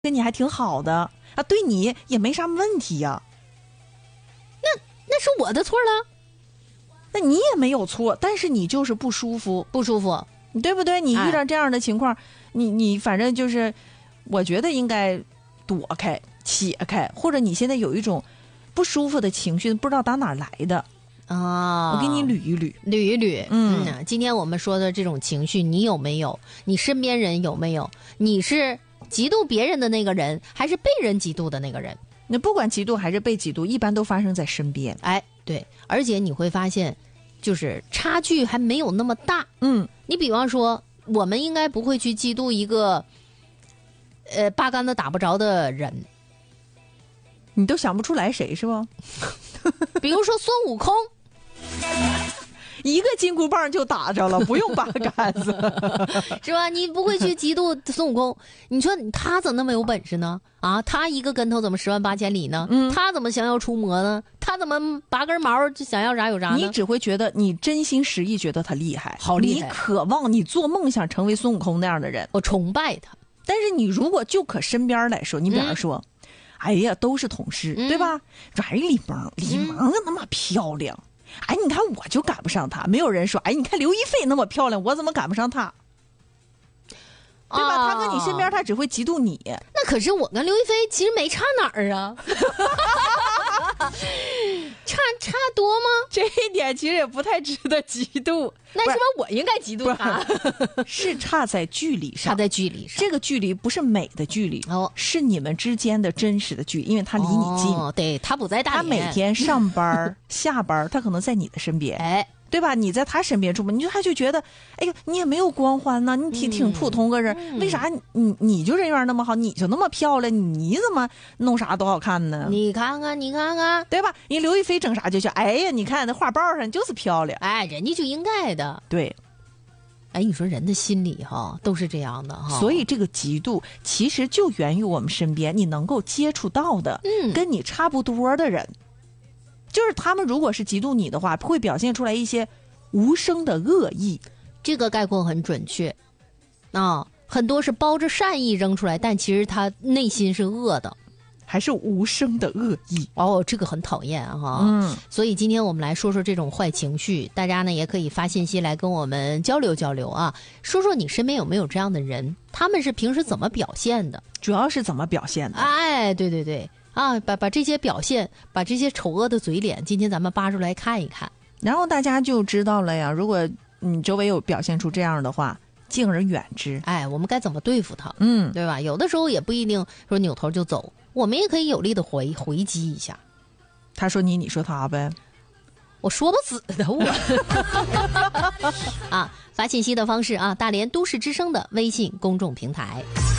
跟你还挺好的啊，对你也没啥问题呀。 那是我的错了， 那你也没有错，但是你就是不舒服，对不对？你遇到这样的情况，你反正就是，我觉得应该躲开、撇开，或者你现在有一种不舒服的情绪，不知道打哪来的啊，我给你捋一捋。今天我们说的这种情绪，你有没有？你身边人有没有？你是嫉妒别人的那个人，还是被人嫉妒的那个人？ 那不管嫉妒还是被嫉妒，一般都发生在身边。 哎，对，而且你会发现，就是差距还没有那么大。你比方说，我们应该不会去嫉妒一个，八竿子打不着的人。 你都想不出来谁是吧？ 比如说孙悟空。 一个金箍棒就打着了，不用八竿子， 是吧？你不会去嫉妒孙悟空，你说他怎么那么有本事呢？啊，他一个跟头怎么10万8千里呢？他怎么降妖除魔呢？他怎么拔根毛就想要啥有啥呢？ 你只会觉得你真心实意觉得他厉害， 好厉害， 你渴望，你做梦想成为孙悟空那样的人， 我崇拜他。 但是你如果就可身边来说，你比方说，哎呀，都是同事，对吧？说哎，李萌那么漂亮。哎，你看我就赶不上她，没有人说，哎，你看刘亦菲那么漂亮，我怎么赶不上她？对吧？她跟你身边，她只会嫉妒你。 那可是我跟刘亦菲其实没差哪儿啊，差多吗？ 这一点其实也不太值得嫉妒。 那是吧？我应该嫉妒她， 是差在距离上，这个距离不是美的距离，是你们之间的真实的距离，因为他离你近。 对，他不在大连， 他每天上班下班，他可能在你的身边。 哎。 对吧？你在他身边住吧，他就觉得，哎呦，你也没有光环呢，你挺普通个人，为啥你就人缘那么好，你就那么漂亮，你怎么弄啥都好看呢？ 你看看， 对吧？你刘亦菲整啥就叫，哎呀，你看那画报上就是漂亮， 哎，人家就应该的。 对， 哎，你说人的心理都是这样的哈， 所以这个嫉妒其实就源于我们身边你能够接触到的，跟你差不多的人。就是他们如果是嫉妒你的话，会表现出来一些无声的恶意。 这个概括很准确很多是包着善意扔出来，但其实他内心是恶的， 还是无声的恶意。 这个很讨厌所以今天我们来说说这种坏情绪，大家呢也可以发信息来跟我们交流交流啊，说说你身边有没有这样的人，他们是平时怎么表现的， 主要是怎么表现的。 哎，对把这些表现，把这些丑恶的嘴脸，今天咱们扒出来看一看， 然后大家就知道了呀。如果你周围有表现出这样的话，敬而远之。 哎，我们该怎么对付他？对吧？有的时候也不一定说扭头就走，我们也可以有力的回击一下。 他说你说他呗， 我说不死的我。发信息的方式大连都市之声的微信公众平台。